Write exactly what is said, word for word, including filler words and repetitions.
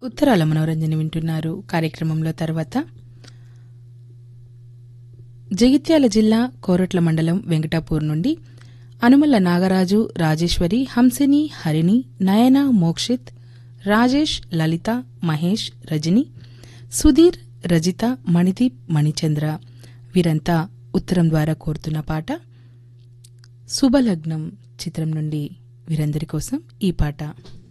ఉత్తరాల మనోరంజన వింటున్నారు. కార్యక్రమంలో తర్వాత జగిత్యాల జిల్లా కోరట్ల మండలం వెంకటాపూర్ నుండి అనుమల్ల నాగరాజు, రాజేశ్వరి, హంసిని, హరిణి, నయన, మోక్షిత్, రాజేష్, లలిత, మహేష్, రజని, సుధీర్, రజిత, మణిదీప్, మణిచంద్ర వీరంతా ఉత్తరం ద్వారా కోరుతున్న పాట శుభలగ్నం చిత్రం నుండి వీరందరి కోసం ఈ పాట.